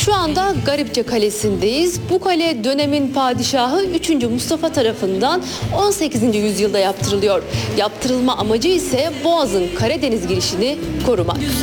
Şu anda Garipçe Kalesi'ndeyiz. Bu kale dönemin padişahı 3. Mustafa tarafından 18. yüzyılda yaptırılıyor. Yaptırılma amacı ise Boğaz'ın Karadeniz girişini korumak.